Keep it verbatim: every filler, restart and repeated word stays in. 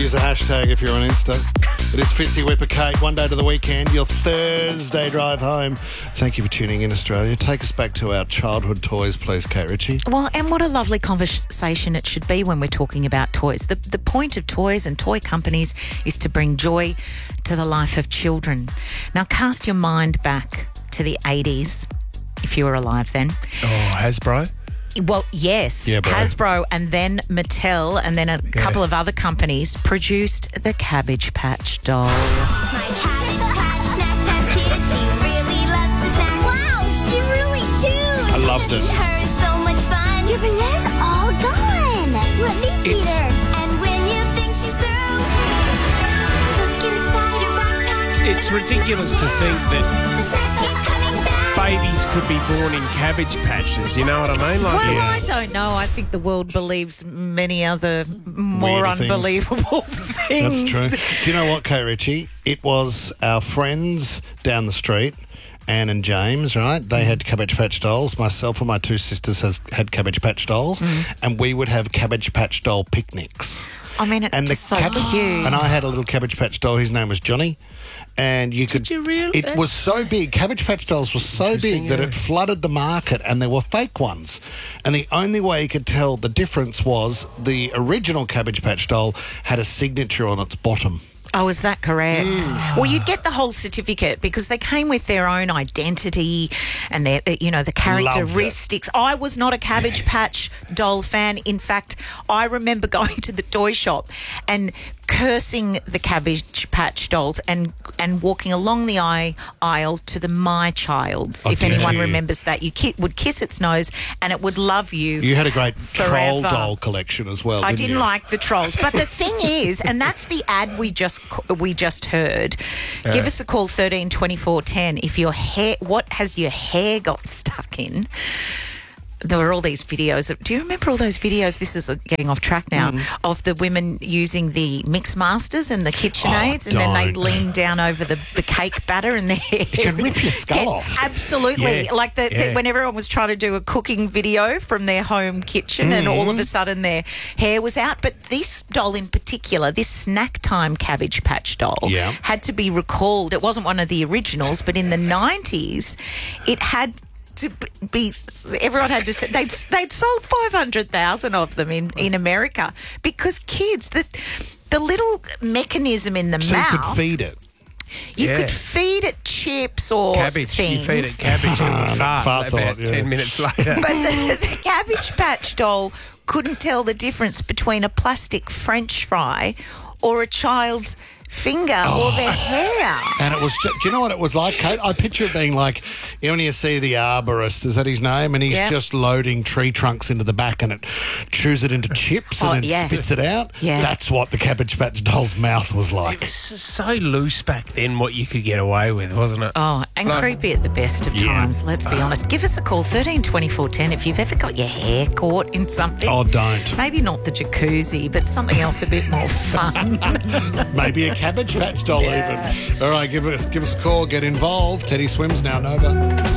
use a hashtag if you're on Insta. It is Fitzy Whipper Kate, one day to the weekend, your Thursday drive home. Thank you for tuning in, Australia. Take us back to our childhood toys, please, Kate Ritchie. Well, and what a lovely conversation it should be when we're talking about toys. The, the point of toys and toy companies is to bring joy to the life of children. Now, cast your mind back to the eighties, if you were alive then. Oh, Hasbro? Well, yes, Yeah, bro. Hasbro and then Mattel and then a Yeah. couple of other companies produced the Cabbage Patch doll. My Cabbage Patch snack time kid, she really loves to snack. Wow, she really chews. I loved it. Her is so much fun. Your banana's all gone. Let me feed It's- her. And when you think she's through, look inside her backpack. It's ridiculous to think that The snacks keep coming back. babies could be born in Cabbage Patches. You know what I mean? Like, Well, it's- I don't know. I think the world believes many other more Weirder things. unbelievable things. That's true. Do you know what, Kate Ritchie? It was our friends down the street, Anne and James, right? They had Cabbage Patch dolls. Myself and my two sisters has had Cabbage Patch dolls, and we would have Cabbage Patch doll picnics. I mean, it's And just the so cab- cute. And I had a little Cabbage Patch doll. His name was Johnny. And you could. you really? It was so big. Cabbage Patch dolls were so big Interesting, that yeah. it flooded the market, and there were fake ones. And the only way you could tell the difference was the original Cabbage Patch doll had a signature on its bottom. Oh, is that correct? Well, you'd get the whole certificate because they came with their own identity and their, uh, you know, the characteristics. I was not a Cabbage Patch doll fan. In fact, I remember going to the toy shop and cursing the Cabbage Patch dolls and and walking along the eye, aisle to the My Childs. Oh, if did anyone you? remembers that, you ki- would kiss its nose and it would love you. You had a great troll Forever. doll collection as well. I didn't didn't you? like the trolls, but the thing is, and that's the ad we just we just heard. Give us a call thirteen twenty-four ten if your hair. What has your hair got stuck in? There were all these videos. Of, do you remember all those videos? This is getting off track now. Mm. Of the women using the mix masters and the KitchenAids, and then they don't. lean down over the, the cake batter and their hair. It can rip your skull off. Absolutely. Yeah, Like the, the, yeah. when everyone was trying to do a cooking video from their home kitchen and all Mm-hmm. of a sudden their hair was out. But this doll in particular, this Snack Time Cabbage Patch doll, Yeah. had to be recalled. It wasn't one of the originals, but in the nineties, it had to be, everyone had to say, they'd, they'd sold five hundred thousand of them in, in America because kids, the, the little mechanism in the So you mouth, could feed it. you Yeah. could feed it chips or cabbage. things. You feed it cabbage and it would fart Farts a about lot, yeah. ten minutes later. But the, the Cabbage Patch doll couldn't tell the difference between a plastic French fry or a child's finger or their hair. And it was, ju- do you know what it was like, Kate? I picture it being like, you know, when you see the arborist, is that his name? And he's Yeah. just loading tree trunks into the back and it chews it into chips and Oh, then yeah. spits it out. Yeah. That's what the Cabbage Patch doll's mouth was It like. was so loose back then what you could get away with, wasn't it? Oh, and Like- creepy at the best of Yeah. times, let's be honest. Give us a call, thirteen twenty-four ten, if you've ever got your hair caught in something. Oh, don't. Maybe not the jacuzzi, but something else a bit more fun. Maybe a Cabbage Patch doll even. All right, give us give us a call, get involved. Teddy Swims now, Nova.